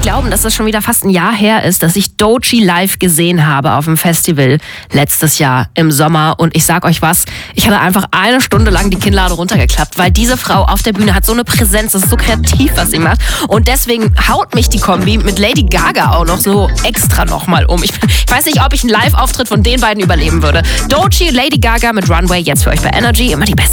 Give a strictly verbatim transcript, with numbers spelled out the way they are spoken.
glauben, dass das schon wieder fast ein Jahr her ist, dass ich Doechii live gesehen habe auf dem Festival letztes Jahr im Sommer. Und ich sag euch was, ich hatte einfach eine Stunde lang die Kinnlade runtergeklappt, weil diese Frau auf der Bühne hat so eine Präsenz, das ist so kreativ, was sie macht. Und deswegen haut mich die Kombi mit Lady Gaga auch noch so extra nochmal um. Ich, ich weiß nicht, ob ich einen Live-Auftritt von den beiden überleben würde. Doechii, Lady Gaga mit Runway, jetzt für euch bei Energy, immer die beste.